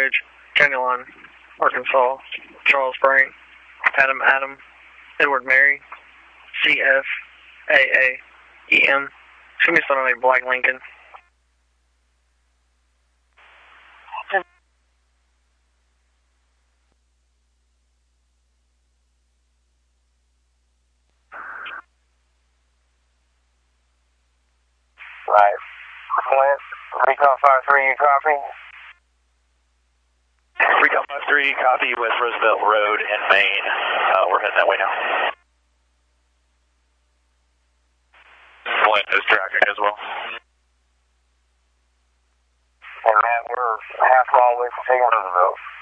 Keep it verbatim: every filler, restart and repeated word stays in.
Ridge, County Line, Arkansas, Charles Frank, Adam Adam, Edward Mary, C F A A E M. Show me something like Black Lincoln. Right. Flint, Recon five three, you copy? Recon five three, copy, West Roosevelt Road in Maine. Uh, we're heading that way now. Flint is tracking as well. And Matt, we're half mile away from taking Roosevelt.